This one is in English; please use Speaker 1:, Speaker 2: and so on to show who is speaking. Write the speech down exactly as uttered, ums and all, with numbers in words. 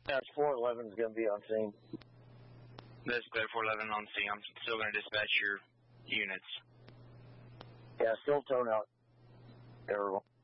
Speaker 1: That's four eleven is going to be on scene.
Speaker 2: That's clear, four eleven on scene. I'm still going to dispatch your units.
Speaker 1: Yeah, still tone out everyone.